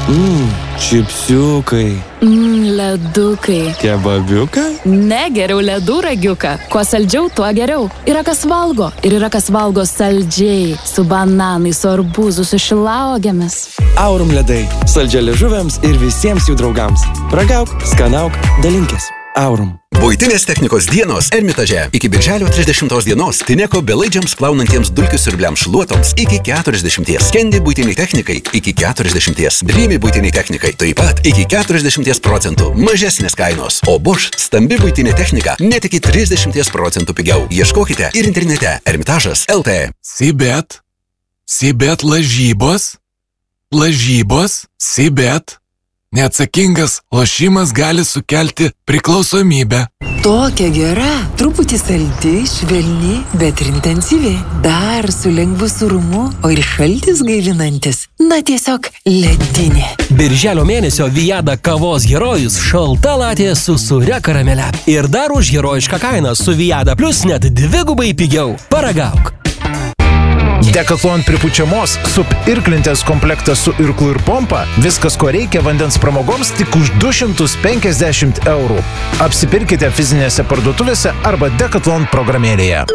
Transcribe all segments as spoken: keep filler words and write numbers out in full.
Mmm, čipsiukai. Mmm, ledukai. Kebabiukai? Ne, geriau ledų ragiuką. Kuo saldžiau, tuo geriau. Yra kas valgo. Ir yra kas valgo saldžiai. Su bananais, su arbūzu, su šilauogėmis. Aurum ledai. Saldžia liežuviams ir visiems jų draugams. Ragauk, skanauk, dalinkis. Aurum. Buitinės technikos dienos Ermitaže. Iki birželio trisdešimtos dienos Tineko belaidžiams plaunantiems dulkių siurbliams šluotoms iki keturiasdešimties. Kendi buitiniai technikai iki keturiasdešimties. Dreamy buitiniai technikai taip pat iki keturiasdešimties procentų mažesnės kainos. O Bosch stambi buitinė technika net iki trisdešimties procentų pigiau. Ieškokite ir internete Ermitažas L T. Sibet. Sibet lažybos. Lažybos. Sibet. Neatsakingas lošimas gali sukelti priklausomybę. Tokia gera, truputį saldi, švelni, bet ir intensyvi. Dar su lengvu sūrumu, o ir šaltis gaivinantis. Na tiesiog ledinė. Birželio mėnesio Viada kavos herojus šalta latė su sūria karamele. Ir dar už herojišką kainą su Viada Plus net dvigubai pigiau. Paragauk. Decathlon pripučiamos sup irklintės komplektas su irklu ir pompa. Viskas, ko reikia vandens pramogoms, tik už du šimtus penkiasdešimt eurų. Apsipirkite fizinėse parduotuvėse arba Decathlon programėlėje.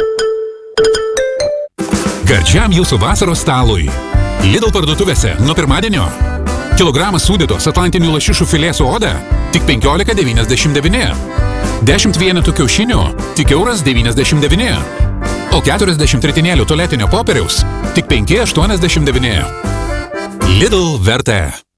Gardžiam jūsų vasaros stalui. Lidl parduotuvėse nuo pirmadienio. Kilogramas sūdytos atlantinių lašišų filė su oda tik penkiolika devyniasdešimt devyni. dešimt vienetų kiaušinių tik euras devyniasdešimt devyni. O keturiasdešimt ritinėlių tualetinio popieriaus tik penki aštuoniasdešimt devyni. Lidl vertė.